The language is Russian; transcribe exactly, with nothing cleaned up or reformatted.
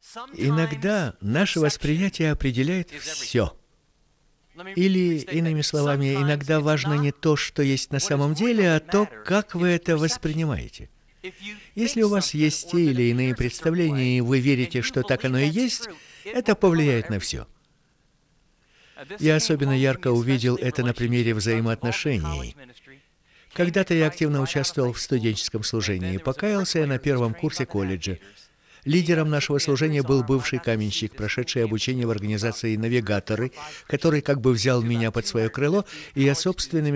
Иногда наше восприятие определяет все. Или, иными словами, иногда важно не то, что есть на самом деле, а то, как вы это воспринимаете. Если у вас есть те или иные представления, и вы верите, что так оно и есть, это повлияет на все. Я особенно ярко увидел это на примере взаимоотношений. Когда-то я активно участвовал в студенческом служении, покаялся я на первом курсе колледжа. Лидером нашего служения был бывший каменщик, прошедший обучение в организации «Навигаторы», который как бы взял меня под свое крыло, и я собственными